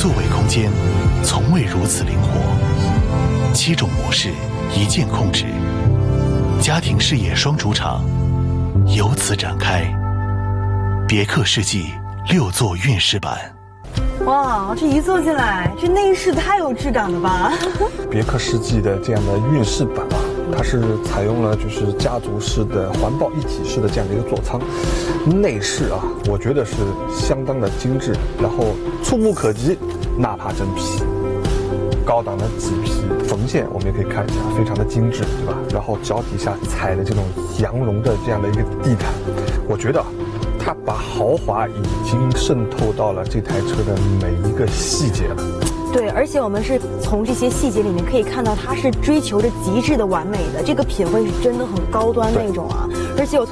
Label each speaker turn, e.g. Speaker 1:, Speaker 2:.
Speaker 1: 座位空间从未如此灵活，7种模式一键控制，家庭事业双主场由此展开。别克世纪6座运饰版。
Speaker 2: 哇，这一坐进来，这内饰太有质感了吧！
Speaker 3: 别克世纪的这样的运饰版啊，它是采用了就是家族式的环抱一体式的这样的一个座舱，内饰啊，我觉得是相当的精致，然后触目可及，纳帕真皮，高档的麂皮缝线，我们也可以看一下，非常的精致，对吧？然后脚底下踩的这种羊绒的这样的一个地毯，我觉得它把豪华已经渗透到了这台车的每一个细节了。
Speaker 2: 对，而且我们是从这些细节里面可以看到，它是追求着极致的完美的，这个品味是真的很高端那种啊，而且有。